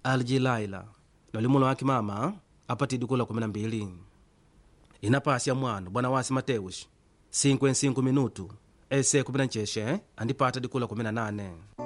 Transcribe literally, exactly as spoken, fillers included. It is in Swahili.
Aljilaila lolimulo waki mama apati dikula kumi na mbili. Inapasi ya mwanu bwana wasi Mateus cinco en cinco minutu ese kumi na ncheshe andipata dikula kumi na nane.